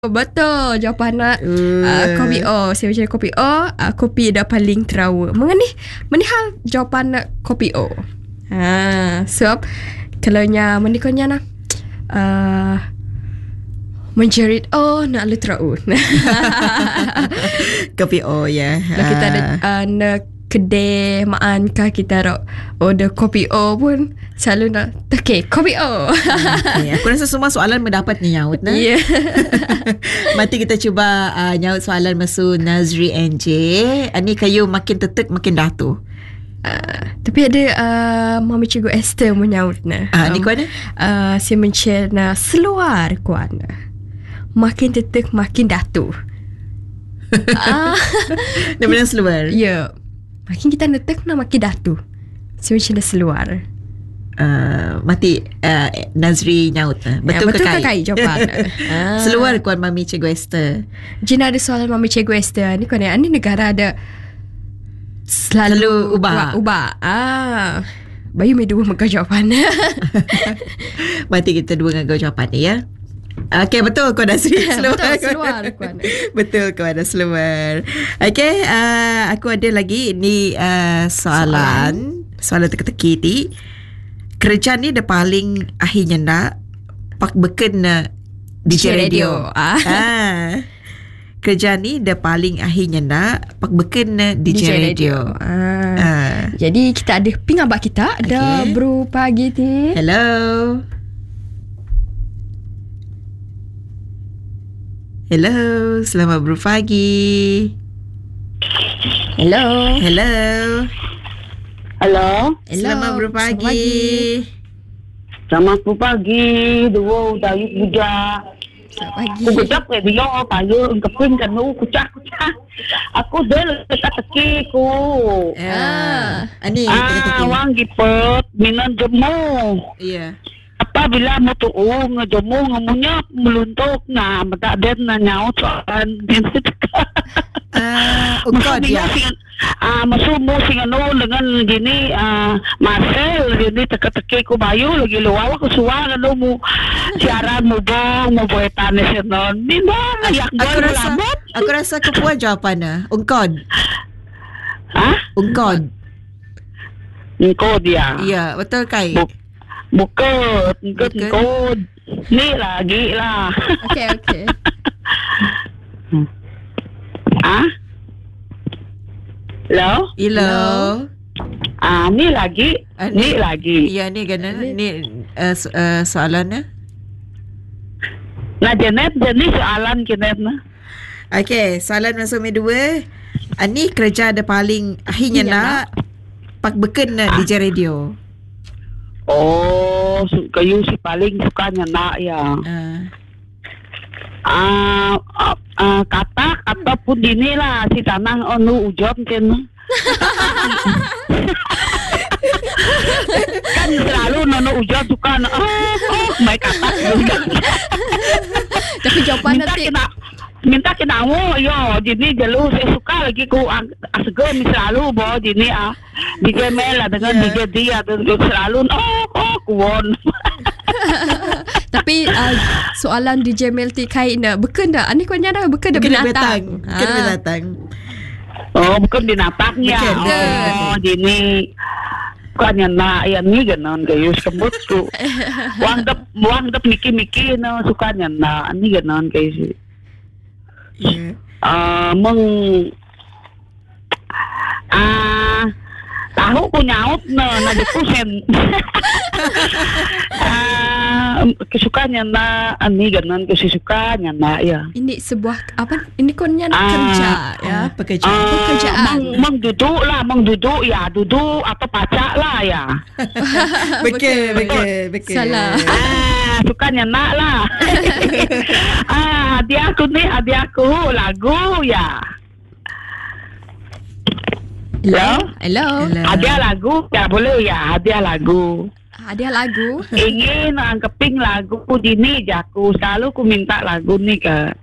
Betul jawapan nak. Kopi O. Saya macam kopi O. Kopi dah paling terawa. Menihal jawapan nak kopi O. Sebab kalau nya menikonya nak menjerit nak lu terawa. Kopi O ya. Kalau kita ada nak kedai maan kah kita nak order kopi O pun selalu nak okay, kopi O. Okay, aku rasa semua soalan mendapat nyaut nah. Yeah. Mati kita cuba nyaut soalan masu Nazri NJ. Ani kayu makin tetek makin datu. Tapi ada Mami Cikgu Esther menyaut nah. Ni kuana? Si mencena seluar kuana. Makin tetek makin datu. Dia bilang seluar. Ya. Makin kita netek nak makin datu. Si mencena seluar. Mati Nazri nyaut betul ke kai jawapan. Seluar kuan Mami Cikgu Esther. Jina ada soalan Mami Cikgu Esther ni kuan ni negara ada selalu ubah. Bayu me dua muka jawapan. Mati kita dua ngagau jawapan ni ya. Okay, betul kau ada seluar. Betul seluar kuan. Betul kau ada seluar. Okay, aku ada lagi ni soalan teka-teki ni. Kerja ni dah paling akhirnya nak pak beken DJ radio. Kerja ni dah paling akhirnya nak pak beken DJ radio. Jadi kita ada ping abak kita ada bro pagi ti. Hello. Hello, selamat berpagi. Hello. Hello. Hello. Selamat berpagi. Selamat berpagi. Dua dayu budak. Selamat pagi. Aku gejap ke dia payah keping kan kucak. Aku dah dekat teki ku. Ani teka-teki. Wang gipet minum jemu. Iya. Apabila mau tuung ngejemu ngamunya meluntuk mata dia nyaut soalan Ungkod ya. Masuk mu singano dengan gini Marcel gini teka-teki ku bayu lagi luar aku suara lo mu siaran mu buetan senon ni dah yak aku rasa kepuas jawapannya ungkod. Ungkod ya. Iya, betul kai. Bukan. Ni lagi lah. Okay. Hello. Ni lagi. Iya, ni gana ni soalannya. Nah, Janet soalan Janet na. Okay, soalan masuk dua. Ani kerja ada paling akhirnya nak pak beken DJ radio. Oh, kayu si paling sukanya nak ya. Katak ataupun dini lah si tanah onu ujom kan. Kan selalu nono ujom suka baik katak juga. Tapi jawapan nanti minta kena yo jadi jalu saya suka lagi ku asgen selalu bawa jadi di Gmail dengan di dia selalu kuon. Tapi soalan di Gmail ti kai nak beken dah ani kuanya dah beken dah binatang. Oh bukan binatangnya. Jadi kuanya nak yang ni ganon kayu sembut tu. Wang dap miki no sukanya nak ni ganon kayu. Tahu ku nyaut na dikusen. Kesukaannya na ani ganon kesukanya na ya. Ini sebuah apa? Ini konnya kerja ya. Pekerjaan. Meng duduk ya, duduk atau pacak lah ya. Betul. Salah. Sukanya nak lah. Adik aku lagu ya. Hello. Hadiah lagu ya boleh ya hadiah lagu. Ingin angkeping lagu dini jaku selalu ku minta lagu ni ke.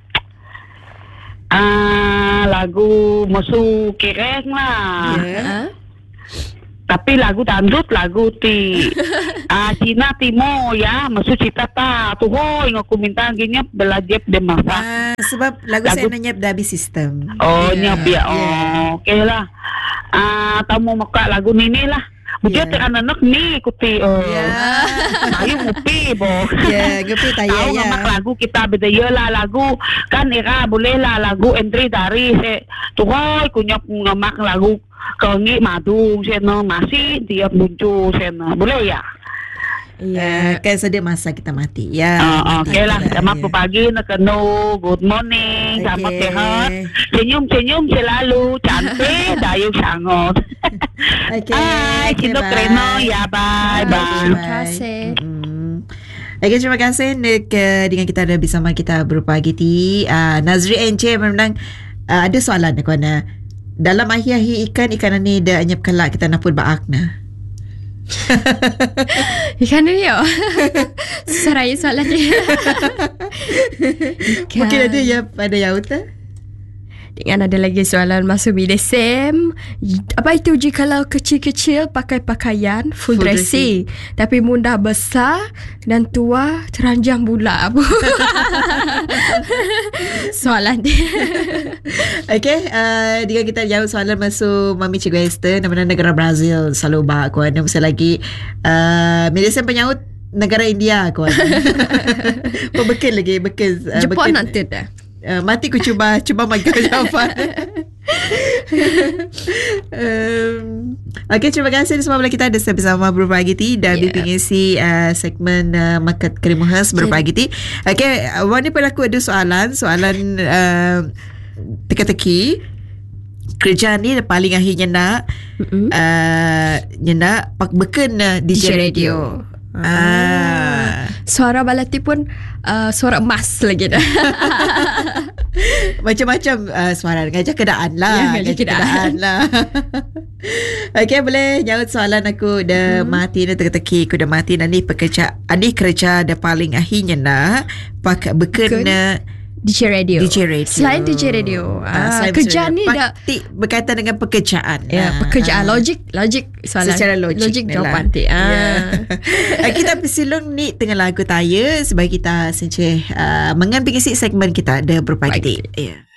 Lagu musuh kireng lah. Tapi lagu dangdut lagu ti Cina Timur ya, maksud cita ta tu hoi aku minta gini belajar de masa. Sebab lagu saya nanyap dah habis sistem. Oh nyap ya. Okey lah. Tahu mau muka lagu ni lah. Mungkin anak-anak ni ikuti. Ayo ngupi bo. Ngupi tayo tahu ya. ngamak lagu kita beda lah lagu kan era boleh lah lagu entry dari tu hoi kunyap ngamak lagu Kongi madu sana masih dia muncul sana. Boleh ya? Ya, kan sedia masa kita mati. Ya. Okey lah. Selamat pagi nak kena good morning. Selamat sehat. Senyum-senyum selalu. Cantik dayung sangat. Okey. Kita kena ya. Bye. Terima kasih. Okay, terima kasih dengan kita ada bersama kita berpagi ti. Nazri NC memang ada soalan aku nak. Dalam akhir-akhir ikan ni dah anyap kelak kita nak pun baakna. Ikan ni ya. Seraya soalan dia. Mungkin ada yang pada Yauta. Dengan ada lagi soalan masuk BDSM. Apa itu jikalau kecil-kecil pakai pakaian full dressing, tapi mudah besar dan tua teranjang pula. Soalan dia. Okay, jika kita jawab soalan masuk Mami Cikgu Esther nama negara Brazil selalu bahak kuan. Masa lagi BDSM penyaut negara India kuan. Pembekal lagi bekal. Jepun nanti dah. Mati ku cuba bagi jawapan. Okay, terima kasih semua bila kita ada bersama berbagi ti dan dipingisi segmen Market Krimuhas berbagi ti. Okay, Wani pada aku ada soalan teka-teki. Kerja ni paling akhirnya nak pak beken DJ radio. Suara balati pun suara emas lagi dah. Macam-macam suara ngajak kedaan lah. Okay, boleh jawab soalan aku dah mati dah teka-teki aku dah mati dan ni pekerja adik kerja dah paling akhirnya nak pak beken DJ radio. Selain DJ radio, kerja ni dah berkaitan dengan pekerjaan. Pekerjaan logik soalan. Secara logik jawapan ti. Kita persilung ni tengah lagu taya sebab kita senceh mengambil isi segmen kita ada berbagi.